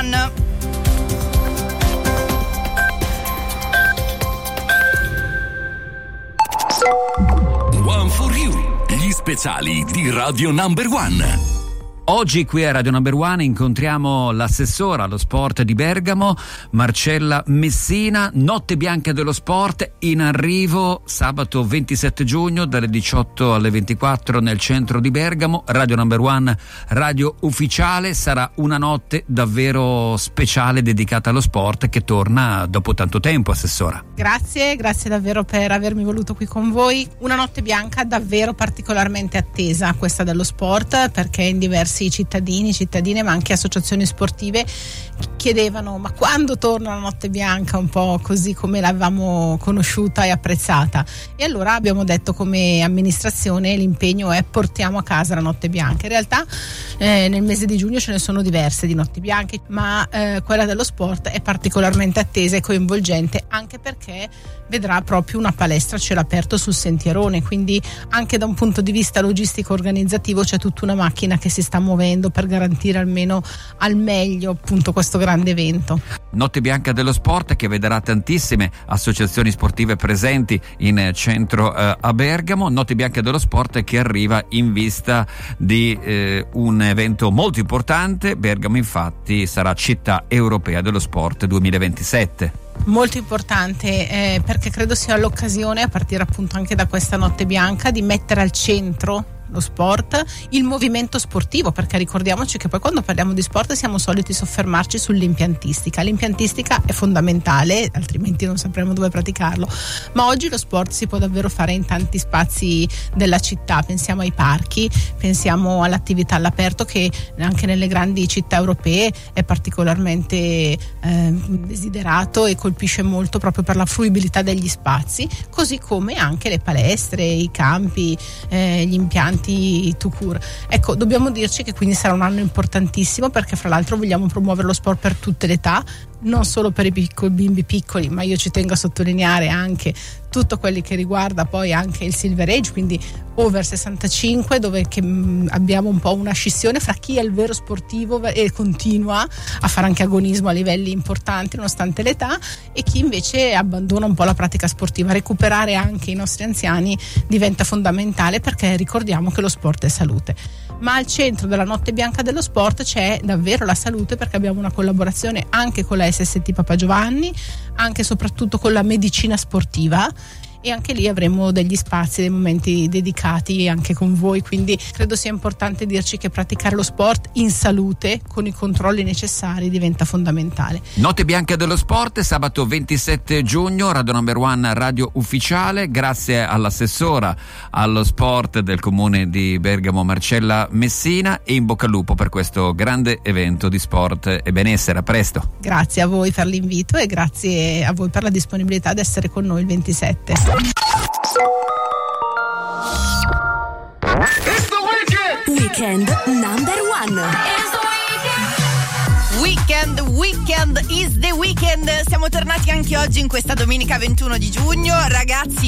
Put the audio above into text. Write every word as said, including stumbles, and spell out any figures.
One. One for You, gli speciali di Radio Number One. Oggi qui a Radio Number One incontriamo l'assessora allo sport di Bergamo, Marcella Messina. Notte bianca dello sport in arrivo sabato ventisette giugno dalle diciotto alle ventiquattro nel centro di Bergamo. Radio Number One, radio ufficiale, sarà una notte davvero speciale dedicata allo sport che torna dopo tanto tempo, assessora. Grazie, grazie davvero per avermi voluto qui con voi. Una notte bianca davvero particolarmente attesa, questa dello sport, perché in diversi cittadini, cittadine ma anche associazioni sportive chiedevano ma quando torna la notte bianca, un po' così come l'avevamo conosciuta e apprezzata, e allora abbiamo detto come amministrazione l'impegno è portiamo a casa la notte bianca. In realtà eh, nel mese di giugno ce ne sono diverse di notti bianche, ma eh, quella dello sport è particolarmente attesa e coinvolgente, anche perché vedrà proprio una palestra a cielo aperto sul sentierone, quindi anche da un punto di vista logistico organizzativo c'è tutta una macchina che si sta muovendo per garantire almeno al meglio appunto questo grande evento. Notte bianca dello sport che vedrà tantissime associazioni sportive presenti in centro eh, a Bergamo. Notte bianca dello sport che arriva in vista di eh, un evento molto importante. Bergamo infatti sarà città europea dello sport duemilaventisette. Molto importante eh, perché credo sia l'occasione, a partire appunto anche da questa notte bianca, di mettere al centro lo sport, il movimento sportivo, perché ricordiamoci che poi quando parliamo di sport siamo soliti soffermarci sull'impiantistica. L'impiantistica è fondamentale, altrimenti non sapremo dove praticarlo, ma oggi lo sport si può davvero fare in tanti spazi della città. Pensiamo ai parchi, pensiamo all'attività all'aperto che anche nelle grandi città europee è particolarmente eh, desiderato e colpisce molto proprio per la fruibilità degli spazi, così come anche le palestre, i campi, eh, gli impianti tout court. Ecco, dobbiamo dirci che quindi sarà un anno importantissimo, perché fra l'altro vogliamo promuovere lo sport per tutte le età, non solo per i piccoli, bimbi piccoli, ma io ci tengo a sottolineare anche tutto quelli che riguarda poi anche il Silver Age, quindi over sessantacinque, dove che, mh, abbiamo un po' una scissione fra chi è il vero sportivo e continua a fare anche agonismo a livelli importanti nonostante l'età, e chi invece abbandona un po' la pratica sportiva. Recuperare anche i nostri anziani diventa fondamentale, perché ricordiamo che lo sport è salute. Ma al centro della notte bianca dello sport c'è davvero la salute, perché abbiamo una collaborazione anche con la S S T Papa Giovanni, anche e soprattutto con la medicina sportiva, e anche lì avremo degli spazi, dei momenti dedicati anche con voi, quindi credo sia importante dirci che praticare lo sport in salute con i controlli necessari diventa fondamentale. Notte bianca dello sport sabato ventisette giugno, Radio Number One, radio ufficiale. Grazie all'assessora allo sport del comune di Bergamo, Marcella Messina, e in bocca al lupo per questo grande evento di sport e benessere. A presto. Grazie a voi per l'invito e grazie a voi per la disponibilità di essere con noi il ventisette. It's the weekend. Weekend number one. Weekend, weekend is the weekend. Siamo tornati anche oggi in questa domenica ventuno di giugno. Ragazzi,